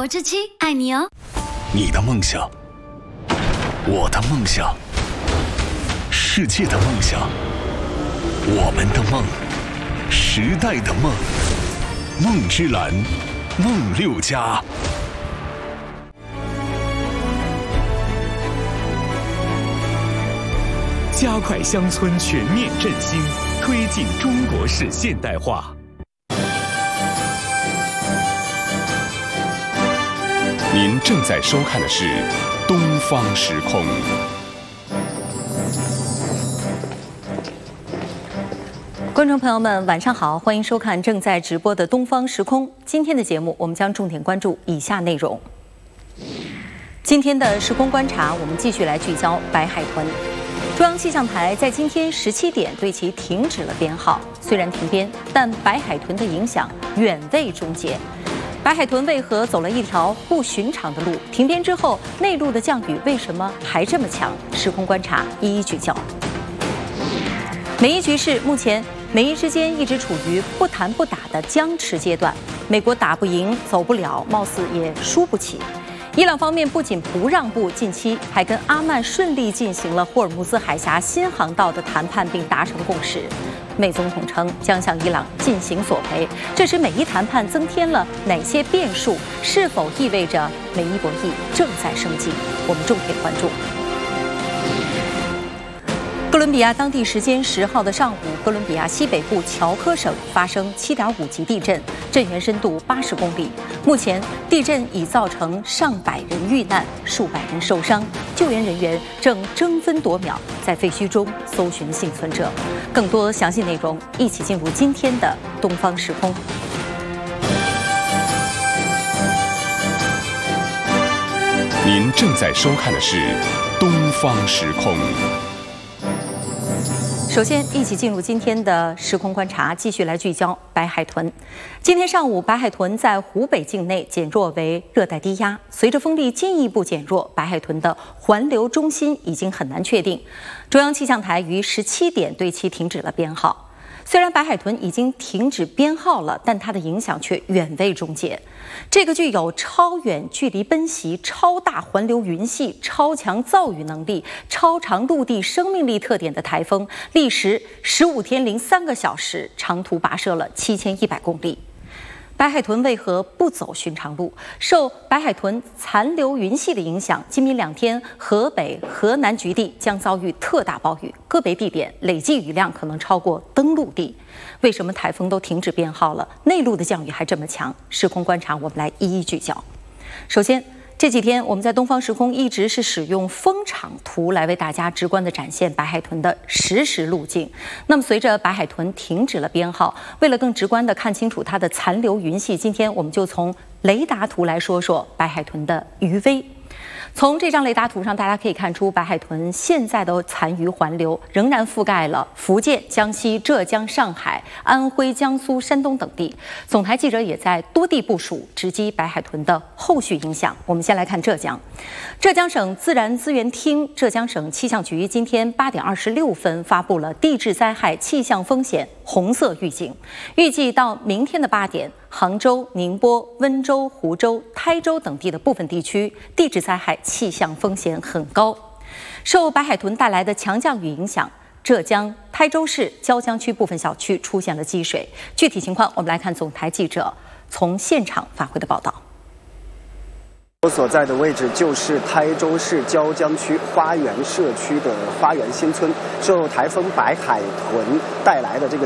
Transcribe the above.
活之妻爱你哦。 你的梦想，我的梦想，世界的梦想，我们的梦，时代的梦，梦之蓝，梦六家。 加快乡村全面振兴，推进中国式现代化。您正在收看的是《东方时空》。 观众朋友们，晚上好，欢迎收看正在直播的《东方时空》。今天的节目，我们将重点关注以下内容。今天的时空观察，我们继续来聚焦白海豚。中央气象台在今天17点对其停止了编号。虽然停编，但白海豚的影响远未终结。白海豚为何走了一条不寻常的路？停编之后，内陆的降雨为什么还这么强？时空观察一一聚焦。美伊局势目前，美伊之间一直处于不谈不打的僵持阶段。美国打不赢，走不了，貌似也输不起。伊朗方面不仅不让步，近期还跟阿曼顺利进行了霍尔木兹海峡新航道的谈判，并达成共识。美总统称将向伊朗进行索赔，这使美伊谈判增添了哪些变数？是否意味着美伊博弈正在升级？我们重点关注。哥伦比亚当地时间10号的上午，哥伦比亚西北部乔科省发生7.5级地震，震源深度80公里。目前，地震已造成上百人遇难，数百人受伤，救援人员正争分夺秒在废墟中搜寻幸存者。更多详细内容，一起进入今天的东方时空。 您正在收看的是《东方时空》。 首先，一起进入今天的时空观察，继续来聚焦白海豚。今天上午，白海豚在湖北境内减弱为热带低压，随着风力进一步减弱，白海豚的环流中心已经很难确定。中央气象台于17点对其停止了编号。虽然白海豚已经停止编号了，但它的影响却远未终结。这个具有超远距离奔袭、超大环流云系、超强造雨能力、超长陆地生命力特点的台风，历时15天零3个小时，长途跋涉了7100公里。白海豚为何不走寻常路？受白海豚残留云系的影响，今明2天河北、河南局地将遭遇特大暴雨，个别地点累计雨量可能超过登陆地。为什么台风都停止编号了，内陆的降雨还这么强？时空观察，我们来一一聚焦。首先，这几天我们在东方时空一直是使用风场图来为大家直观地展现白海豚的实时路径。那么随着白海豚停止了编号，为了更直观地看清楚它的残留云系，今天我们就从雷达图来说说白海豚的余威。从这张雷达图上，大家可以看出，白海豚现在的残余环流仍然覆盖了福建、江西、浙江、上海、安徽、江苏、山东等地。总台记者也在多地部署，直击白海豚的后续影响。我们先来看浙江，浙江省自然资源厅、浙江省气象局今天8点26分发布了地质灾害气象风险红色预警，预计到明天的8点。杭州、宁波、温州、湖州、台州等地的部分地区地质灾害气象风险很高。受白海豚带来的强降雨影响，浙江台州市椒江区部分小区出现了积水。具体情况，我们来看总台记者从现场发回的报道。 我所在的位置就是台州市椒江区花园社区的花园新村，受台风白海豚带来的这个